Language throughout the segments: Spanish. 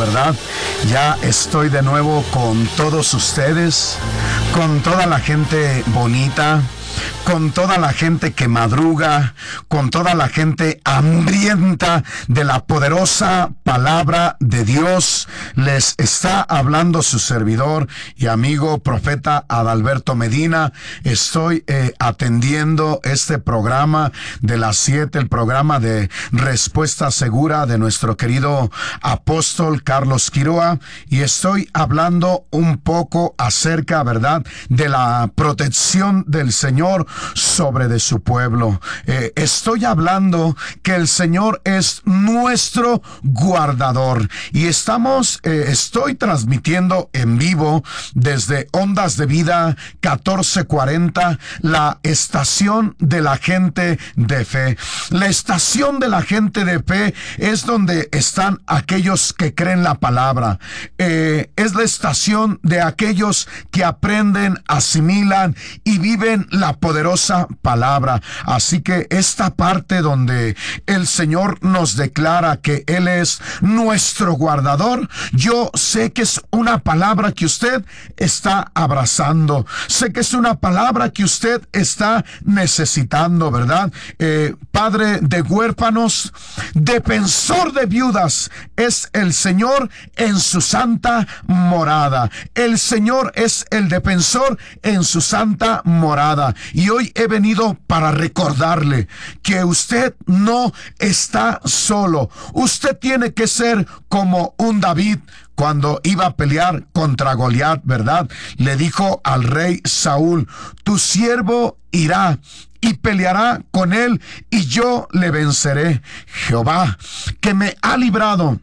¿verdad? Ya estoy de nuevo con todos ustedes, con toda la gente bonita, con toda la gente que madruga, con toda la gente hambrienta de la poderosa palabra de Dios. Les está hablando su servidor y amigo profeta Adalberto Medina. Estoy atendiendo este programa de las 7, el programa de Respuesta Segura de nuestro querido apóstol Carlos Quiroa, y estoy hablando un poco acerca, ¿verdad?, de la protección del Señor sobre de su pueblo. Estoy hablando que el Señor es nuestro guardador, y estoy transmitiendo en vivo desde Ondas de Vida 1440, la estación de la gente de fe. La estación de la gente de fe es donde están aquellos que creen la palabra. Es la estación de aquellos que aprenden, asimilan y viven la poderosa palabra. Así que esta parte donde el Señor nos declara que Él es nuestro guardador, yo sé que es una palabra que usted está abrazando. Sé que es una palabra que usted está necesitando, ¿verdad? Padre de huérfanos, defensor de viudas, es el Señor en su santa morada. El Señor es el defensor en su santa morada. Y hoy he venido para recordarle que usted no está solo. Usted tiene que ser como un David cuando iba a pelear contra Goliat, ¿verdad? Le dijo al rey Saúl: tu siervo irá y peleará con él, y yo le venceré. Jehová, que me ha librado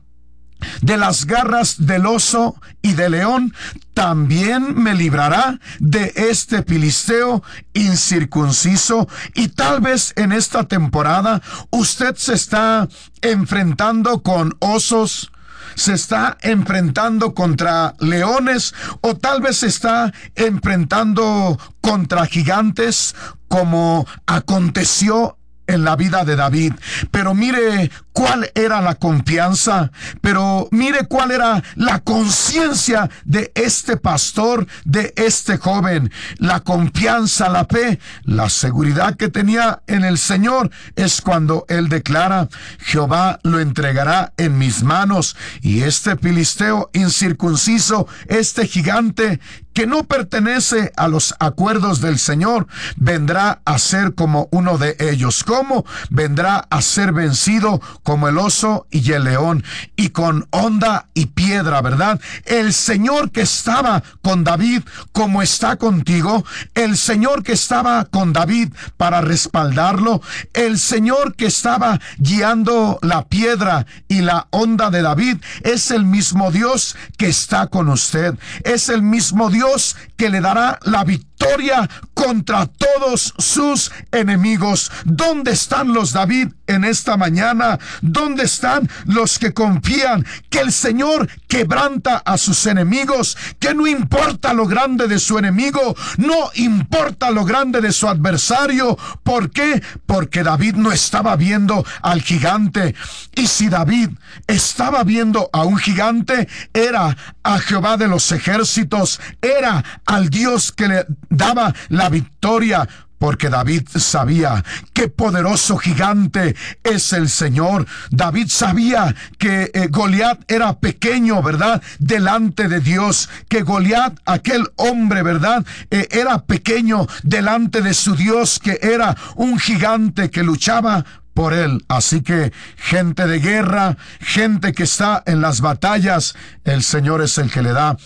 de las garras del oso y del león, también me librará de este filisteo incircunciso. Y tal vez en esta temporada usted se está enfrentando con osos, se está enfrentando contra leones, o tal vez se está enfrentando contra gigantes, como aconteció en la vida de David. Pero mire cuál era la confianza, pero mire cuál era la conciencia de este pastor, de este joven. La confianza, la fe, la seguridad que tenía en el Señor es cuando él declara: Jehová lo entregará en mis manos, y este filisteo incircunciso, este gigante que no pertenece a los acuerdos del Señor, vendrá a ser como uno de ellos. ¿Cómo? Vendrá a ser vencido como el oso y el león, y con honda y piedra, ¿verdad? El Señor que estaba con David, como está contigo, el Señor que estaba con David para respaldarlo, el Señor que estaba guiando la piedra y la honda de David, es el mismo Dios que está con usted. Es el mismo Dios que le dará la victoria contra todos sus enemigos. ¿Dónde están los David en esta mañana? ¿Dónde están los que confían que el Señor quebranta a sus enemigos? Que no importa lo grande de su enemigo, no importa lo grande de su adversario. ¿Por qué? Porque David no estaba viendo al gigante. Y si David estaba viendo a un gigante, era a Jehová de los ejércitos, era al Dios que le daba la victoria. Porque David sabía qué poderoso gigante es el Señor. David sabía que Goliat era pequeño, ¿verdad?, delante de Dios. Que Goliat, aquel hombre, ¿verdad?, era pequeño delante de su Dios, que era un gigante que luchaba por él. Así que, gente de guerra, gente que está en las batallas, el Señor es el que le da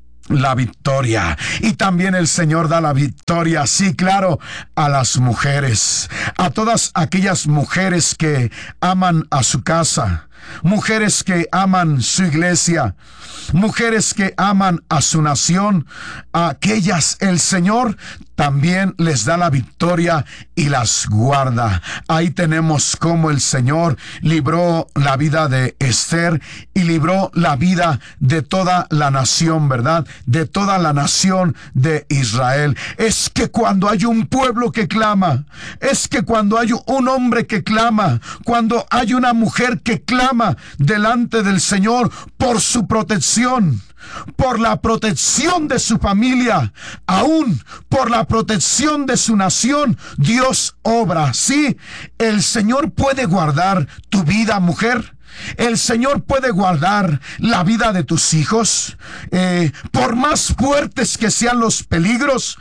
la victoria. Y también el Señor da la victoria, sí, claro, a las mujeres, a todas aquellas mujeres que aman a su casa, mujeres que aman su iglesia, mujeres que aman a su nación. A aquellas el Señor también les da la victoria y las guarda. Ahí tenemos cómo el Señor libró la vida de Esther y libró la vida de toda la nación, ¿verdad? De toda la nación de Israel. Es que cuando hay un pueblo que clama, es que cuando hay un hombre que clama, cuando hay una mujer que clama delante del Señor por su protección, por la protección de su familia, aún por la protección de su nación, Dios obra. Sí, el Señor puede guardar tu vida, mujer. El Señor puede guardar la vida de tus hijos, por más fuertes que sean los peligros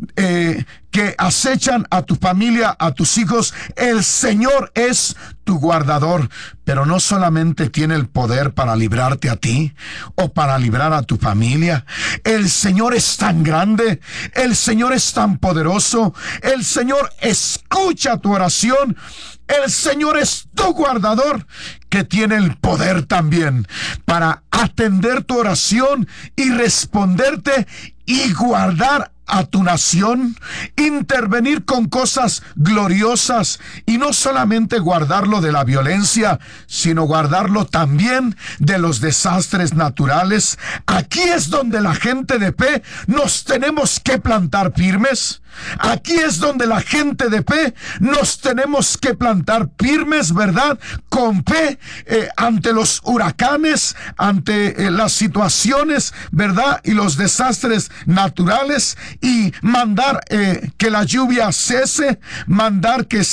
que acechan a tu familia, a tus hijos. El Señor es tu guardador, pero no solamente tiene el poder para librarte a ti o para librar a tu familia. El Señor es tan grande, el Señor es tan poderoso, el Señor escucha tu oración. El Señor es tu guardador, que tiene el poder también para atender tu oración y responderte y guardar a tu nación, intervenir con cosas gloriosas, y no solamente guardarlo de la violencia, sino guardarlo también de los desastres naturales. Aquí es donde la gente de fe nos tenemos que plantar firmes. Aquí es donde la gente de fe nos tenemos que plantar firmes, ¿verdad? Con fe ante los huracanes, ante las situaciones, ¿verdad? Y los desastres naturales, y mandar que la lluvia cese, mandar que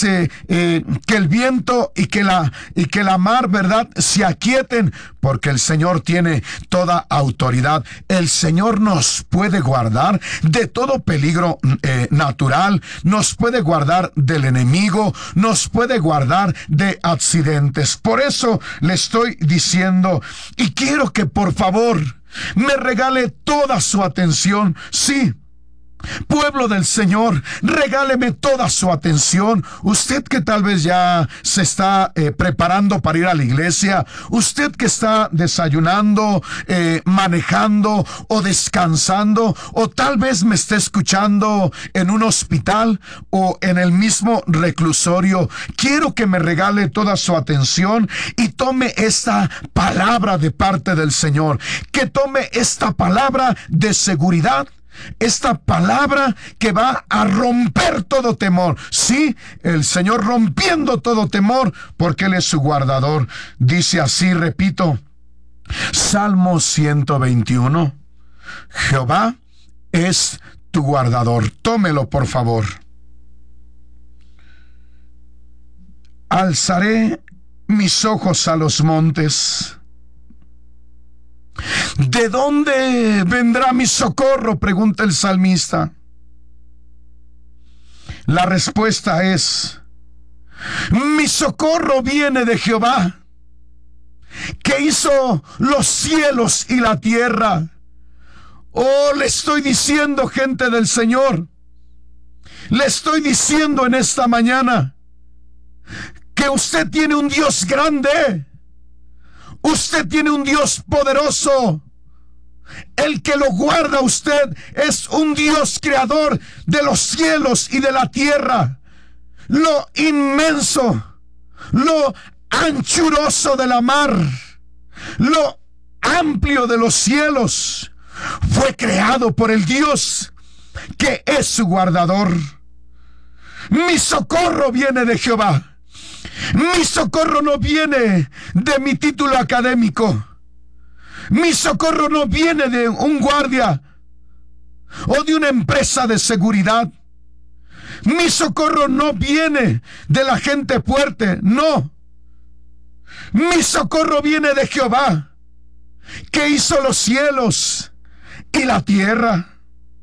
el viento y que la mar, ¿verdad?, se aquieten, porque el Señor tiene toda autoridad. El Señor nos puede guardar de todo peligro natural, nos puede guardar del enemigo, nos puede guardar de accidentes. Por eso le estoy diciendo, y quiero que por favor me regale toda su atención. Sí, pueblo del Señor, regáleme toda su atención. Usted que tal vez ya se está preparando para ir a la iglesia, usted que está desayunando, manejando o descansando, o tal vez me esté escuchando en un hospital o en el mismo reclusorio, quiero que me regale toda su atención y tome esta palabra de parte del Señor, que tome esta palabra de seguridad, esta palabra que va a romper todo temor. Sí, el Señor rompiendo todo temor, porque Él es su guardador. Dice así, repito, Salmo 121. Jehová es tu guardador. Tómelo, por favor. Alzaré mis ojos a los montes. ¿De dónde vendrá mi socorro?, pregunta el salmista. La respuesta es: mi socorro viene de Jehová, que hizo los cielos y la tierra. Oh, le estoy diciendo, gente del Señor, le estoy diciendo en esta mañana que usted tiene un Dios grande. Usted tiene un Dios poderoso. El que lo guarda a usted es un Dios creador de los cielos y de la tierra. Lo inmenso, lo anchuroso de la mar, lo amplio de los cielos, fue creado por el Dios que es su guardador. Mi socorro viene de Jehová. Mi socorro no viene de mi título académico. Mi socorro no viene de un guardia o de una empresa de seguridad. Mi socorro no viene de la gente fuerte, no. Mi socorro viene de Jehová, que hizo los cielos y la tierra.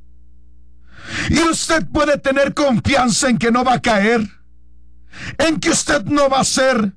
Y usted puede tener confianza en que no va a caer, en que usted no va a ser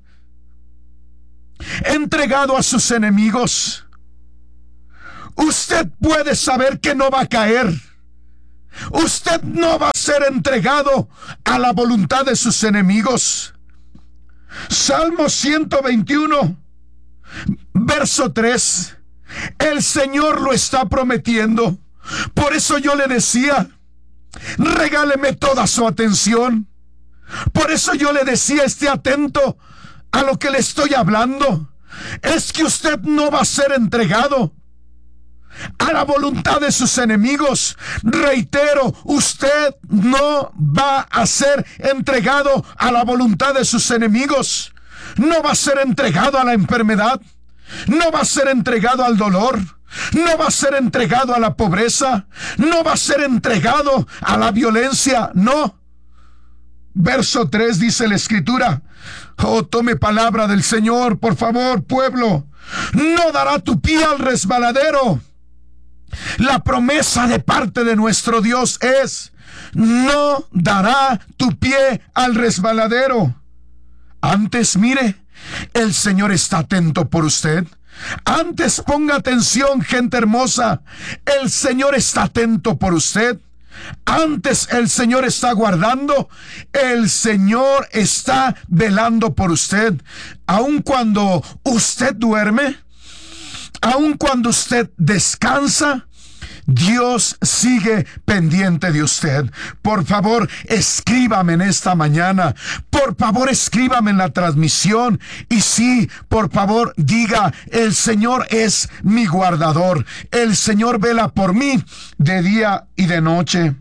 entregado a sus enemigos. Usted puede saber que no va a caer. Usted no va a ser entregado a la voluntad de sus enemigos. Salmo 121, verso 3. El Señor lo está prometiendo. Por eso yo le decía, Regáleme toda su atención. Por eso yo le decía, esté atento a lo que le estoy hablando. Es que usted no va a ser entregado a la voluntad de sus enemigos. Reitero, usted no va a ser entregado a la voluntad de sus enemigos. No va a ser entregado a la enfermedad. No va a ser entregado al dolor. No va a ser entregado a la pobreza. No va a ser entregado a la violencia. No. Verso 3 dice la Escritura. Oh, tome palabra del Señor, por favor, pueblo. No dará tu pie al resbaladero. La promesa de parte de nuestro Dios es: no dará tu pie al resbaladero. Antes, mire, el Señor está atento por usted. Antes, ponga atención, gente hermosa. El Señor está atento por usted. Antes, el Señor está guardando. El Señor está velando por usted. Aun cuando usted duerme, aun cuando usted descansa, Dios sigue pendiente de usted. Por favor, escríbame en esta mañana. Por favor, escríbame en la transmisión. Y sí, por favor, diga: el Señor es mi guardador. El Señor vela por mí de día y de noche.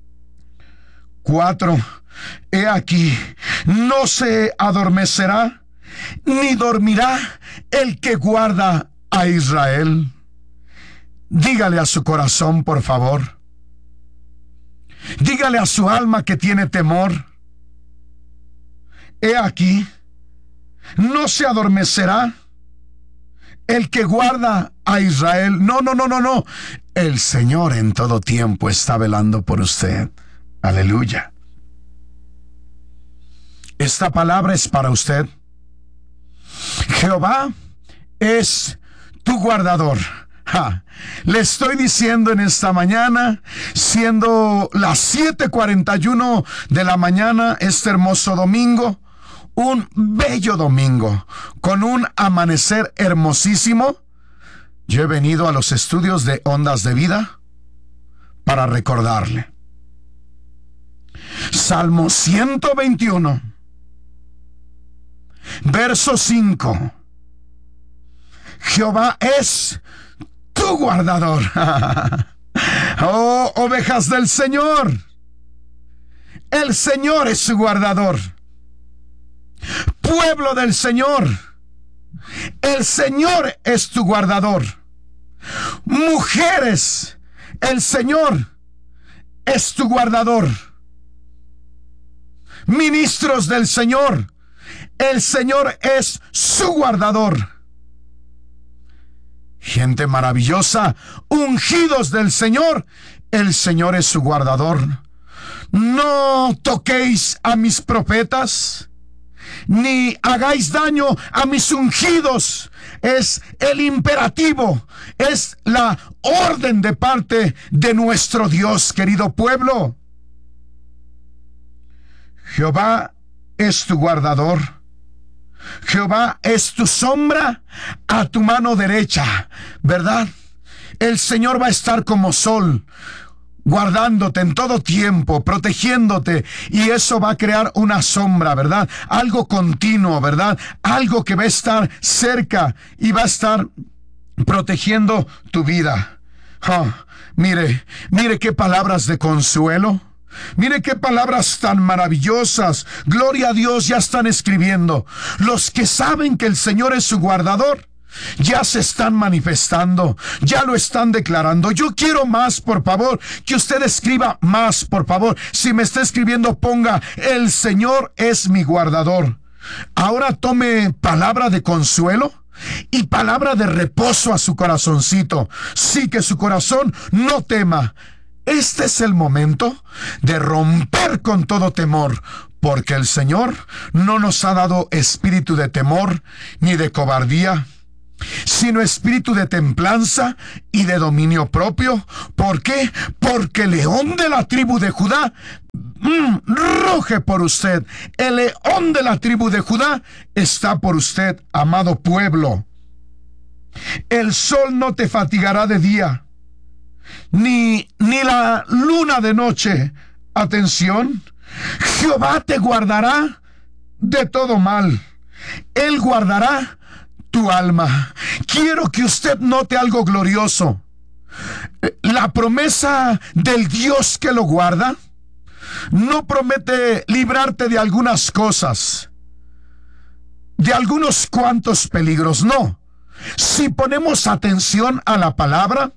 4. He aquí, no se adormecerá ni dormirá el que guarda a Israel. Dígale a su corazón, por favor. Dígale a su alma que tiene temor: he aquí, no se adormecerá el que guarda a Israel. No. El Señor en todo tiempo está velando por usted. Aleluya. Esta palabra es para usted. Jehová es tu guardador. Le estoy diciendo en esta mañana, siendo las 7:41 de la mañana, este hermoso domingo, un bello domingo, con un amanecer hermosísimo. Yo he venido a los estudios de Ondas de Vida para recordarle. Salmo 121, verso 5. Jehová es tu guardador. Oh, ovejas del Señor, el Señor es su guardador. Pueblo del Señor, el Señor es tu guardador. Mujeres, el Señor es tu guardador. Ministros del Señor, el Señor es su guardador. Gente maravillosa, ungidos del Señor, el Señor es su guardador. No toquéis a mis profetas, ni hagáis daño a mis ungidos. Es el imperativo, es la orden de parte de nuestro Dios, querido pueblo. Jehová es tu guardador. Jehová es tu sombra a tu mano derecha, ¿verdad? El Señor va a estar como sol, guardándote en todo tiempo, protegiéndote, y eso va a crear una sombra, ¿verdad? Algo continuo, ¿verdad? Algo que va a estar cerca y va a estar protegiendo tu vida. Mire qué palabras de consuelo. Mire qué palabras tan maravillosas. Gloria a Dios, ya están escribiendo. Los que saben que el Señor es su guardador, ya se están manifestando, ya lo están declarando. Yo quiero más, por favor, que usted escriba más, por favor. Si me está escribiendo, ponga: el Señor es mi guardador. Ahora tome palabra de consuelo y palabra de reposo a su corazoncito. Sí, que su corazón no tema. Este es el momento de romper con todo temor, porque el Señor no nos ha dado espíritu de temor ni de cobardía, sino espíritu de templanza y de dominio propio. ¿Por qué? Porque el león de la tribu de Judá ruge por usted. El león de la tribu de Judá está por usted, amado pueblo. El sol no te fatigará de día, ni la luna de noche. Atención, Jehová te guardará de todo mal. Él guardará tu alma. Quiero que usted note algo glorioso. La promesa del Dios que lo guarda no promete librarte de algunas cosas, de algunos cuantos peligros, no. Si ponemos atención a la palabra,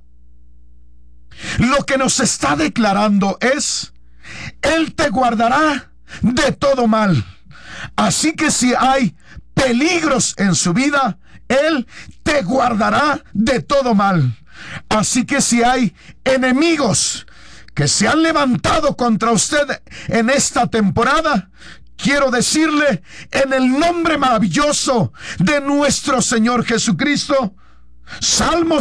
lo que nos está declarando es: Él te guardará de todo mal. Así que si hay peligros en su vida, Él te guardará de todo mal. Así que si hay enemigos que se han levantado contra usted en esta temporada, quiero decirle, en el nombre maravilloso de nuestro Señor Jesucristo, Salmo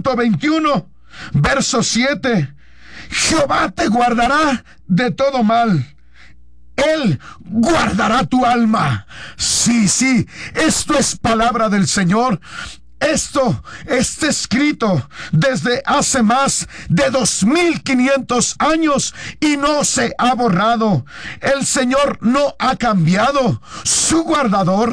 121, verso 7, Jehová te guardará de todo mal. Él guardará tu alma. Sí, esto es palabra del Señor. Esto está escrito desde hace más de 2500 años y no se ha borrado. El Señor no ha cambiado. Su guardador,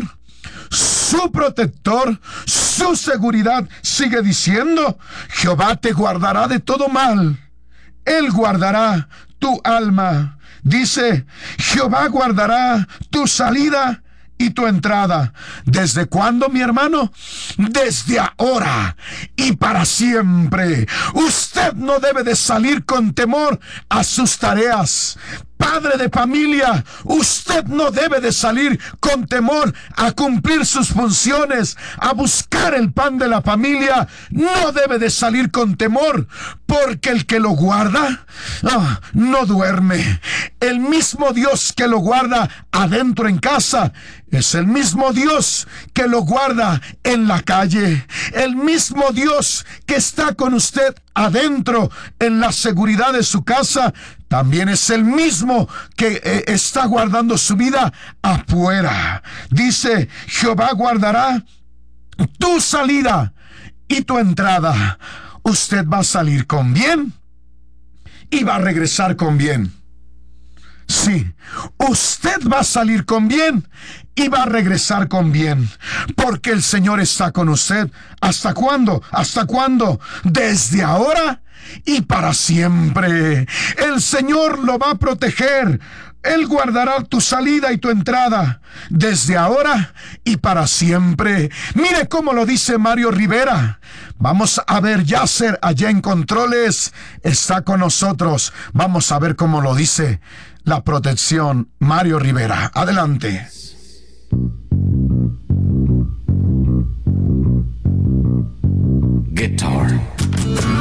su protector, su seguridad sigue diciendo: Jehová te guardará de todo mal. Él guardará tu alma. Dice: Jehová guardará tu salida y tu entrada. ¿Desde cuándo, mi hermano? Desde ahora y para siempre. Usted no debe de salir con temor a sus tareas. Padre de familia, usted no debe de salir con temor a cumplir sus funciones, a buscar el pan de la familia. No debe de salir con temor, porque el que lo guarda no duerme. El mismo Dios que lo guarda adentro en casa es el mismo Dios que lo guarda en la calle. El mismo Dios que está con usted adentro en la seguridad de su casa también es el mismo que está guardando su vida afuera. Dice: Jehová guardará tu salida y tu entrada. Usted va a salir con bien y va a regresar con bien. Sí, usted va a salir con bien y va a regresar con bien, porque el Señor está con usted. ¿Hasta cuándo? ¿Hasta cuándo? Desde ahora y para siempre. El Señor lo va a proteger. Él guardará tu salida y tu entrada desde ahora y para siempre. Mire cómo lo dice Mario Rivera. Vamos a ver, Yasser allá en controles está con nosotros. Vamos a ver cómo lo dice la protección. Mario Rivera, adelante.